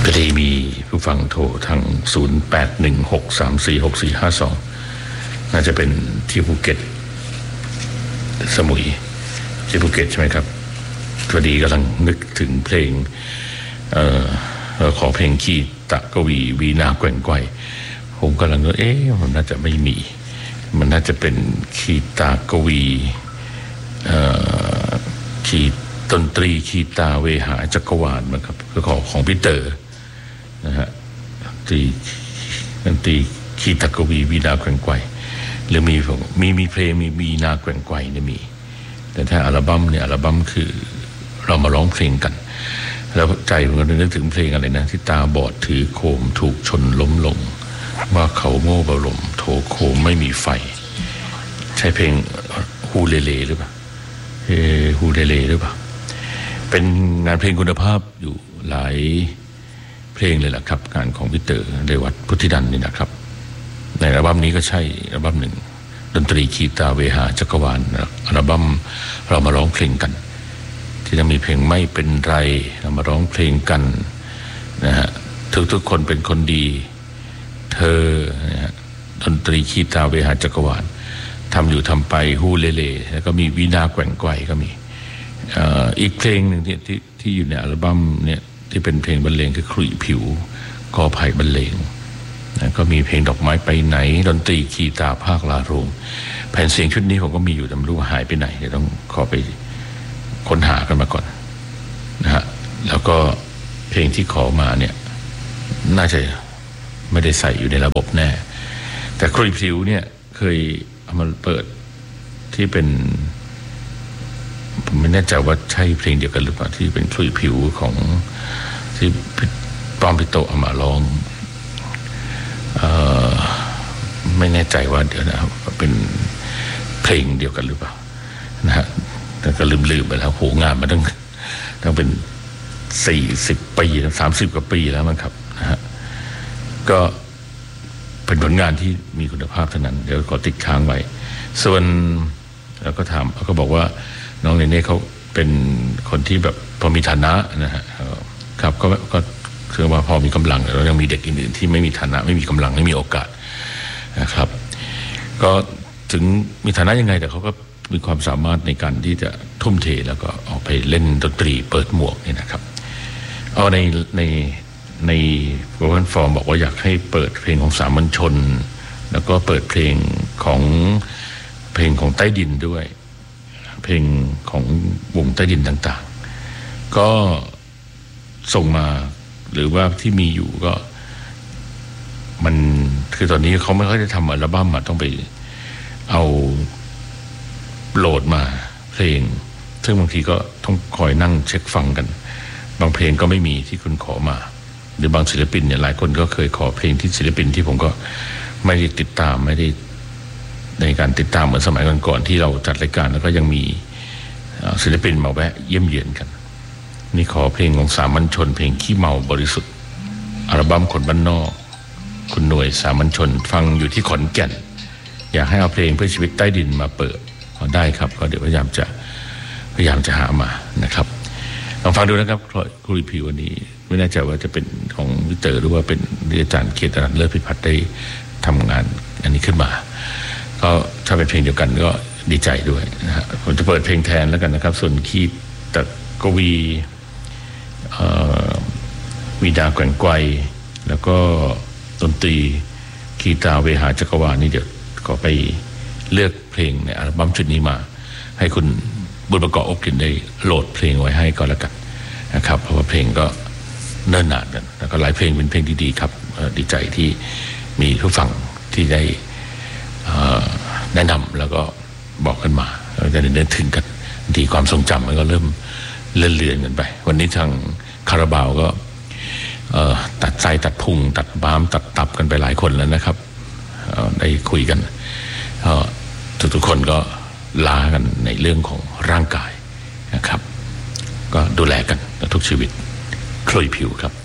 พอดีมีผู้ฟังโทรทาง0816346452น่าจะเป็นที่ภูเก็ตสมุยที่ภูเก็ตใช่ไหมครับพอดีกำลังนึกถึงเพลงขอเพลงคีตะกวีวีนาแกว่งไกวผมกำลังนึกมันน่าจะไม่มีมันน่าจะเป็นคีตากวีคีดนตรีคีตาเวหาจักรวาลมั้งครับคือของพี่เต๋อนะฮะดนตรีคีตากวีวีนาแกว่งไกวหรือมีเพลงมีวีนาแกว่งไกวเนี่ยมีแต่ถ้าอัลบั้มเนี่ยอัลบั้มคือเรามาร้องเพลงกันแล้วใจผมก็นึกถึงเพลงอะไรนะที่ตาบอดถือโคมถูกชนล้มลงว่าเขาโง่บรมโถโคมไม่มีไฟใช่เพลงฮูเลเลหรือเปล่าฮูเลเลหรือเปล่าเป็นงานเพลงคุณภาพอยู่หลายเพลงเลยล่ะครับงานของพี่เต๋อเรวัตพุทธิดันนี่นะครับในอัลบั้มนี้ก็ใช่อัลบั้มหนึ่งดนตรีคีตาเวหาจักรวาลอัลบั้มเรามาร้องเพลงกันที่จะมีเพลงไม่เป็นไรเรามาร้องเพลงกันนะฮะทุกคนเป็นคนดีเธอนะฮะดนตรีคีตาเวหาจักรวาลทำอยู่ทำไปฮูเลเลแล้วก็มีวีนาแกว่งไกวก็มีอีกเพลงหนึ่งที่อยู่ในอัลบั้มเนี่ยที่เป็นเพลงบรรเลงคือขลุ่ยผิวกอไผ่บรรเลงนะก็มีเพลงดอกไม้ไปไหนดนตรีคีตาภาคลาโรงแผ่นเสียงชุดนี้ผมก็มีอยู่แต่ไม่รู้หายไปไหนเดี๋ยวต้องขอไปค้นหากันมาก่อนนะฮะแล้วก็เพลงที่ขอมาเนี่ยน่าจะไม่ได้ใส่อยู่ในระบบแน่แต่ขลุ่ยผิวเนี่ยเคยเอามาเปิดที่เป็นผมไม่แน่ใจว่าใช่เพลงเดียวกันหรือเปล่าที่เป็นขลุ่ยผิวของที่ป้อมพิโตเอามาร้องไม่แน่ใจว่าเดี๋ยวนะครับเป็นเพลงเดียวกันหรือเปล่านะฮะแต่ก็ลืมไปแล้วโหงานมาตั้งเป็น40 ปี30 กว่าปีแล้วมั้งครับนะฮะก็เป็นผลงานที่มีคุณภาพเท่านั้นเดี๋ยวขอติดค้างไว้ส่วนแล้วก็ถามเขาบอกว่าน้องเนเน่เขาเป็นคนที่แบบพอมีฐานะนะฮะครับก็คือว่าพอมีกำลังแล้วยังมีเด็กอื่นๆที่ไม่มีฐานะไม่มีกำลังไม่มีโอกาสนะครับก็ถึงมีฐานะยังไงแต่เขาก็มีความสามารถในการที่จะทุ่มเทแล้วก็ออกไปเล่นดนตรีเปิดหมวกนี่นะครับเอาในโปรแกรมฟอร์มบอกว่าอยากให้เปิดเพลงของสามัญชนแล้วก็เปิดเพลงของใต้ดินด้วยเพลงของวงใต้ดินต่างๆก็ส่งมาหรือว่าที่มีอยู่ก็มันคือตอนนี้เขาไม่ค่อยได้ทำอัลบั้มต้องไปเอาโหลดมาเพลงซึ่งบางทีก็ต้องคอยนั่งเช็คฟังกันบางเพลงก็ไม่มีที่คุณขอมาหรือบางศิลปินเนี่ยหลายคนก็เคยขอเพลงที่ศิลปินที่ผมก็ไม่ได้ติดตามไม่ได้ในการติดตามเหมือนสมัยก่อนๆที่เราจัดรายการแล้วก็ยังมีศิลปินมาแวะเยี่ยมเยียนกันนี่ขอเพลงของสามัญชนเพลงขี้เมาบริสุทธิ์อัลบั้มคนบ้านนอกคุณหน่วยสามัญชนฟังอยู่ที่ขอนแก่นอยากให้เอาเพลงเพื่อชีวิตใต้ดินมาเปิดได้ครับก็เดี๋ยวพยายามจะหามานะครับลองฟังดูนะครับครูรีพิววันนี้ไม่แน่ใจว่าจะเป็นของวิเตอร์หรือว่าเป็นอาจารย์เกียรติรัตน์เลิศพิพัฒน์ได้ทำงานอันนี้ขึ้นมาก็ถ้าเป็นเพลงเดียวกันก็ดีใจด้วยนะฮะผมจะเปิดเพลงแทนแล้วกันนะครับส่วนคีตะกวีวีนาแกว่งไกวแล้วก็ดนตรีคีตาเวหาจักรวาลนี่เดี๋ยวก็ไปเลือกเพลงในอัลบั้มชุดนี้มาให้คุณบุญประกอบอกกินได้โหลดเพลงไว้ให้ก็แล้วกันนะครับเพราะว่าเพลงก็เนิ่นนานกันแล้วก็หลายเพลงเป็นเพลงดีๆครับดีใจที่มีผู้ฟังที่ได้แนะนำแล้วก็บอกกันมาเราจะได้ถึงกันดีความทรงจำมันก็เริ่มเลื่อนกันไปวันนี้ทางคาราบาวก็ตัดไส้ตัดพุงตัดม้ามตัดตับกันไปหลายคนแล้วนะครับได้คุยกันทุกคนก็ล้ากันในเรื่องของร่างกายนะครับก็ดูแลกันทุกชีวิตคลุยผิวครับ